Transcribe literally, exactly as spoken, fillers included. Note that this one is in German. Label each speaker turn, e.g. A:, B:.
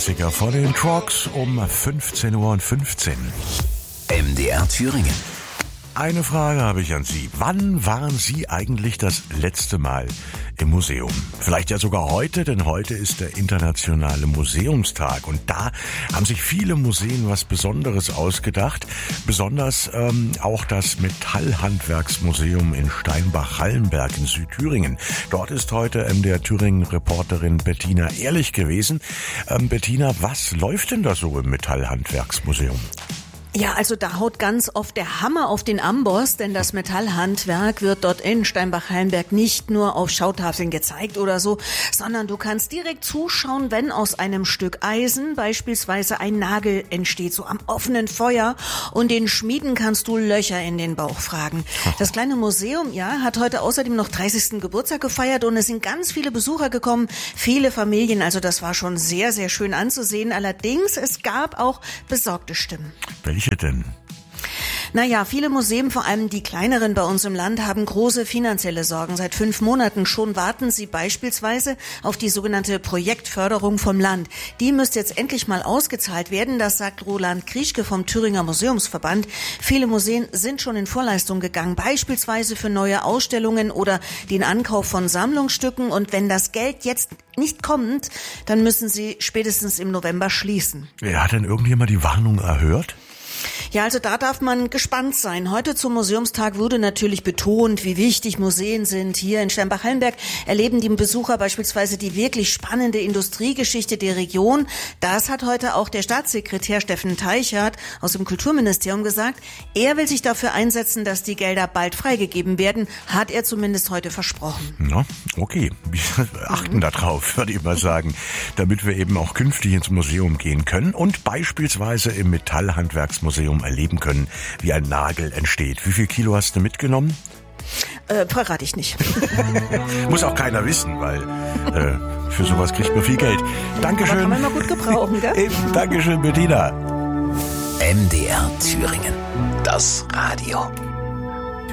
A: Klassiker von den Trogs um fünfzehn Uhr fünfzehn.
B: M D R Thüringen.
A: Eine Frage habe ich an Sie. Wann waren Sie eigentlich das letzte Mal im Museum? Vielleicht ja sogar heute, denn heute ist der internationale Museumstag. Und da haben sich viele Museen was Besonderes ausgedacht. Besonders ähm, auch das Metallhandwerksmuseum in Steinbach-Hallenberg in Südthüringen. Dort ist heute M D R Thüringen-Reporterin Bettina Ehrlich gewesen. Ähm, Bettina, was läuft denn da so im Metallhandwerksmuseum?
C: Ja, also da haut ganz oft der Hammer auf den Amboss, denn das Metallhandwerk wird dort in Steinbach-Hallenberg nicht nur auf Schautafeln gezeigt oder so, sondern du kannst direkt zuschauen, wenn aus einem Stück Eisen beispielsweise ein Nagel entsteht, so am offenen Feuer, und den Schmieden kannst du Löcher in den Bauch fragen. Das kleine Museum, ja, hat heute außerdem noch dreißigsten Geburtstag gefeiert und es sind ganz viele Besucher gekommen, viele Familien, also das war schon sehr, sehr schön anzusehen. Allerdings, es gab auch besorgte Stimmen.
A: Welche denn?
C: Naja, viele Museen, vor allem die kleineren bei uns im Land, haben große finanzielle Sorgen. Seit fünf Monaten schon warten sie beispielsweise auf die sogenannte Projektförderung vom Land. Die müsste jetzt endlich mal ausgezahlt werden, das sagt Roland Krieschke vom Thüringer Museumsverband. Viele Museen sind schon in Vorleistung gegangen, beispielsweise für neue Ausstellungen oder den Ankauf von Sammlungsstücken. Und wenn das Geld jetzt nicht kommt, dann müssen sie spätestens im November schließen.
A: Ja, hat denn irgendjemand die Warnung erhört?
C: Ja, also da darf man gespannt sein. Heute zum Museumstag wurde natürlich betont, wie wichtig Museen sind. Hier in Steinbach-Hallenberg erleben die Besucher beispielsweise die wirklich spannende Industriegeschichte der Region. Das hat heute auch der Staatssekretär Steffen Teichert aus dem Kulturministerium gesagt. Er will sich dafür einsetzen, dass die Gelder bald freigegeben werden, hat er zumindest heute versprochen.
A: Na, okay. Wir achten mhm. da drauf, würde ich mal sagen, damit wir eben auch künftig ins Museum gehen können und beispielsweise im Metallhandwerksmuseum erleben können, wie ein Nagel entsteht. Wie viel Kilo hast du mitgenommen?
C: Äh, verrate ich nicht.
A: Muss auch keiner wissen, weil äh, für sowas kriegt man viel Geld. Dankeschön.
C: Aber kann man mal gut gebrauchen, gell?
A: Eben, Dankeschön, Bettina.
B: M D R Thüringen. Das Radio.